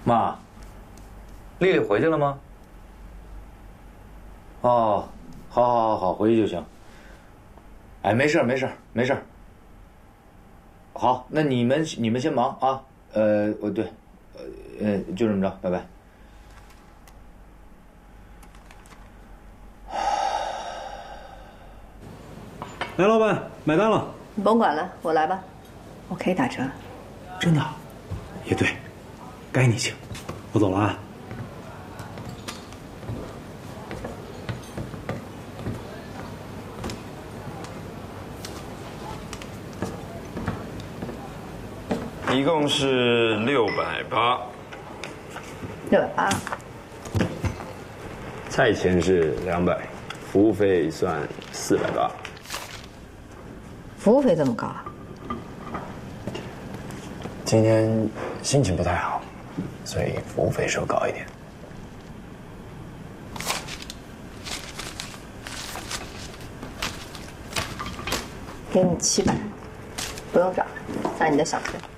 妈，丽丽回去了吗？哦，好，回去就行。哎，没事没事。好，那你们先忙啊。对，就这么着，拜拜。 来，老板，买单了。 你甭管了，我来吧，我可以打折。 真的？也对，该你请。我走了啊。 一共是680。 680。 菜钱是200，服务费算480。 服务费这么高啊？ 今天心情不太好，所以服务费收高一点。 给你700，不用找，算你的小费。